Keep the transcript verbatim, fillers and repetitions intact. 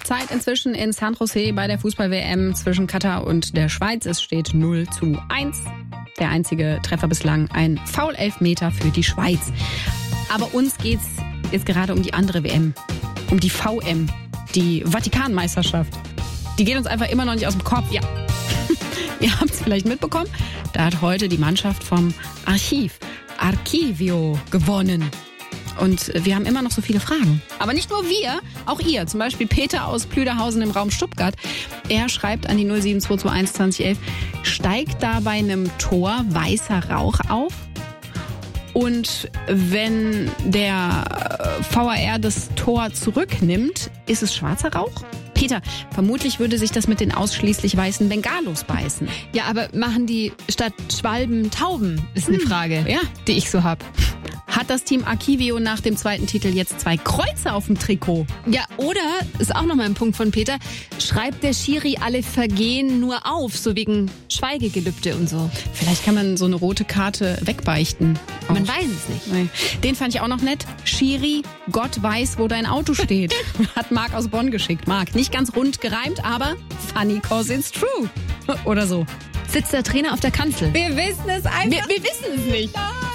Halbzeit inzwischen in San Jose bei der Fußball-W M zwischen Katar und der Schweiz. Es steht null zu eins. Der einzige Treffer bislang ein Foul-Elfmeter für die Schweiz. Aber uns geht's jetzt gerade um die andere W M, um die V M, die Vatikanmeisterschaft. Die geht uns einfach immer noch nicht aus dem Kopf. Ja. Ihr habt es vielleicht mitbekommen, da hat heute die Mannschaft vom Archiv, Archivio, gewonnen. Und wir haben immer noch so viele Fragen. Aber nicht nur wir, auch ihr. Zum Beispiel Peter aus Plüderhausen im Raum Stuttgart. Er schreibt an die null sieben zwei zwei eins zwanzig elf, steigt da bei einem Tor weißer Rauch auf? Und wenn der V A R das Tor zurücknimmt, ist es schwarzer Rauch? Peter, vermutlich würde sich das mit den ausschließlich weißen Bengalos beißen. Ja, aber machen die statt Schwalben Tauben? Ist eine hm. Frage, ja, die ich so hab. Hat das Team Archivio nach dem zweiten Titel jetzt zwei Kreuze auf dem Trikot? Ja, oder, ist auch nochmal ein Punkt von Peter, schreibt der Schiri alle Vergehen nur auf, so wegen Schweigegelübde und so. Vielleicht kann man so eine rote Karte wegbeichten. Auch. Man weiß es nicht. Nee. Den fand ich auch noch nett. Schiri, Gott weiß, wo dein Auto steht. Hat Marc aus Bonn geschickt. Marc, nicht ganz rund gereimt, aber funny cause it's true. Oder so. Sitzt der Trainer auf der Kanzel? Wir wissen es einfach. Wir, wir wissen es nicht. Ja.